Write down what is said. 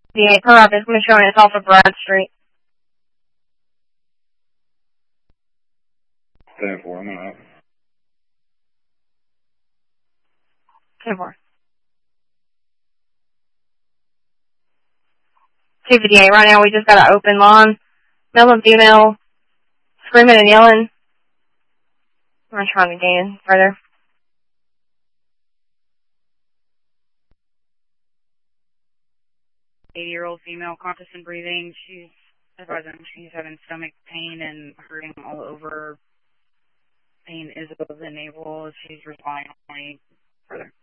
The per is going to show it's off of Brad Street. 10-4, I'm out. 10-4. 258. Right now we just got an open line. Male and female screaming and yelling. I'm not trying to gain further. Eighty-year-old female, conscious and breathing. She's having stomach pain and hurting all over. Pain is above the navel. She's responding only further.